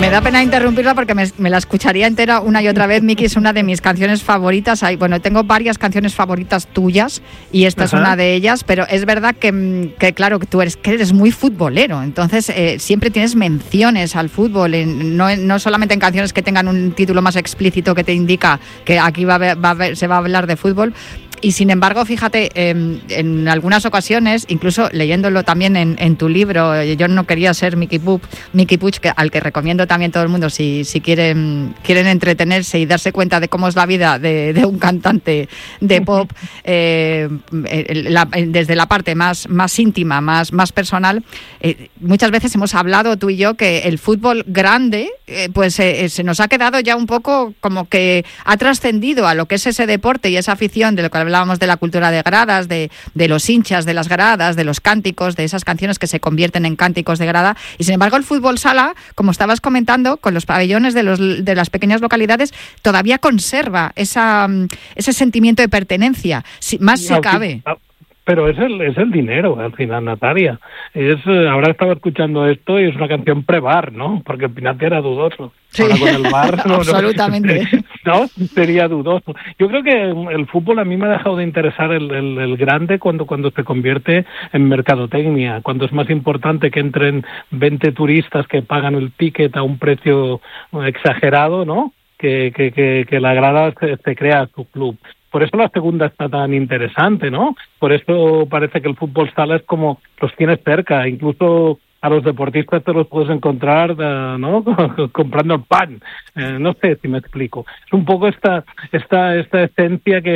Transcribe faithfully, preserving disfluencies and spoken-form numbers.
me da pena interrumpirla porque me, me la escucharía entera una y otra vez. Miki, es una de mis canciones favoritas. Hay, bueno, tengo varias canciones favoritas tuyas y esta Ajá. es una de ellas, pero es verdad que, que claro, que tú eres, que eres muy futbolero, entonces eh, siempre tienes menciones al fútbol, en, no, no solamente en canciones que tengan un título más explícito que te indica que aquí va a ver, va a ver, se va a hablar de fútbol. Y sin embargo, fíjate, eh, en algunas ocasiones, incluso leyéndolo también en, en tu libro, Yo no quería ser Miki Puig, Miki Puig, que, al que recomiendo también todo el mundo si, si quieren, quieren entretenerse y darse cuenta de cómo es la vida de, de un cantante de pop, eh, la, desde la parte más, más íntima, más, más personal. Eh, muchas veces hemos hablado tú y yo que el fútbol grande eh, pues eh, se nos ha quedado ya un poco como que ha trascendido a lo que es ese deporte y esa afición de lo que hablábamos de la cultura de gradas, de, de los hinchas de las gradas, de los cánticos, de esas canciones que se convierten en cánticos de grada. Y sin embargo el fútbol sala, como estabas comentando, con los pabellones de, los, de las pequeñas localidades, todavía conserva esa, ese sentimiento de pertenencia, si, más si cabe. Pero es el es el dinero, al final, Natalia. Es, ahora estaba escuchando esto y es una canción pre-bar, ¿no? Porque el Pinati era dudoso. Sí, ahora con el bar, no, absolutamente. No, no, sería dudoso. Yo creo que el fútbol a mí me ha dejado de interesar el, el, el grande cuando, cuando se convierte en mercadotecnia, cuando es más importante que entren veinte turistas que pagan el ticket a un precio exagerado, ¿no? Que, que, que, que la grada se, se crea su club. Por eso la segunda está tan interesante, ¿no? Por eso parece que el fútbol sala es como los tienes cerca, incluso a los deportistas te los puedes encontrar, ¿no? Comprando el pan. Eh, no sé si me explico. Es un poco esta esta esta esencia que